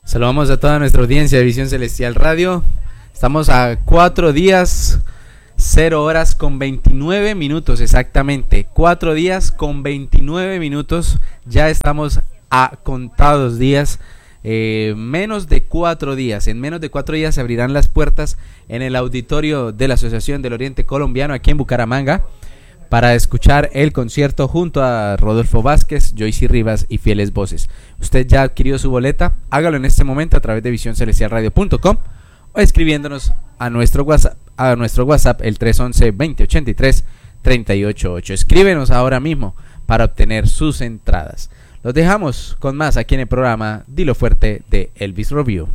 Saludamos a toda nuestra audiencia de Visión Celestial Radio. Estamos a 4 días, 0 horas con 29 minutos exactamente. 4 días con 29 minutos. Ya estamos a contados días. Menos de 4 días. En menos de 4 días se abrirán las puertas en el auditorio de la Asociación del Oriente Colombiano aquí en Bucaramanga para escuchar el concierto junto a Rodolfo Vázquez, Joyce Rivas y Fieles Voces. Usted ya ha adquirido su boleta, hágalo en este momento a través de visioncelestialradio.com o escribiéndonos a nuestro WhatsApp el 311-2083-388. Escríbenos ahora mismo para obtener sus entradas. Los dejamos con más aquí en el programa Dilo Fuerte de Elvis Review.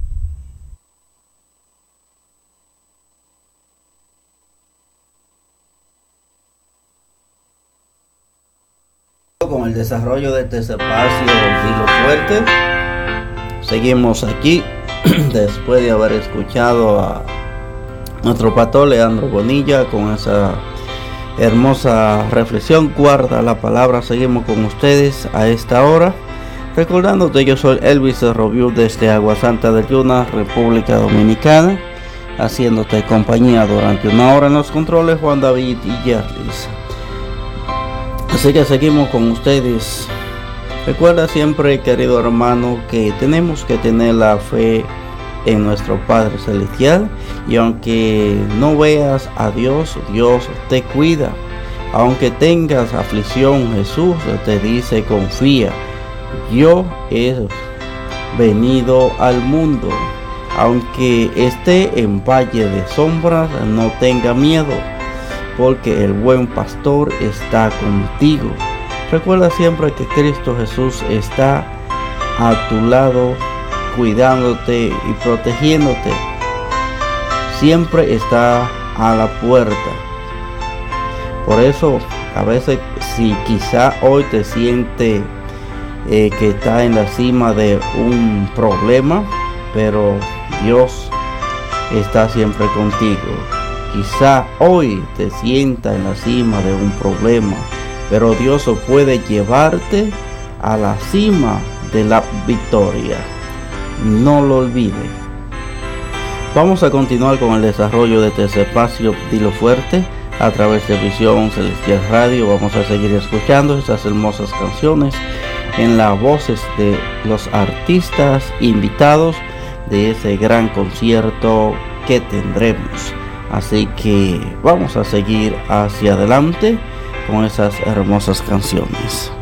Con el desarrollo de este espacio Dilo Fuerte, seguimos aquí después de haber escuchado a nuestro pastor Leandro Bonilla con esa hermosa reflexión. Guarda la palabra. Seguimos con ustedes a esta hora, recordándote, yo soy Elvis Review desde Agua Santa de Yuna, República Dominicana, haciéndote compañía durante una hora en los controles, Juan David y Yarlis. Así que seguimos con ustedes. Recuerda siempre, querido hermano, que tenemos que tener la fe en nuestro Padre Celestial, y aunque no veas a Dios, Dios te cuida. Aunque tengas aflicción, Jesús te dice: confía, yo he venido al mundo. Aunque esté en valle de sombras, no tenga miedo, porque el buen pastor está contigo. Recuerda siempre que Cristo Jesús está a tu lado, cuidándote y protegiéndote. Siempre está a la puerta. Por eso, a veces, si quizá hoy te sientes que está en la cima de un problema, pero Dios está siempre contigo. Quizá hoy te sientas en la cima de un problema, pero Dios puede llevarte a la cima de la victoria. No lo olvides. Vamos a continuar con el desarrollo de este espacio Dilo Fuerte a través de Visión Celestial Radio. Vamos a seguir escuchando estas hermosas canciones en las voces de los artistas invitados de ese gran concierto que tendremos. Así que vamos a seguir hacia adelante con esas hermosas canciones.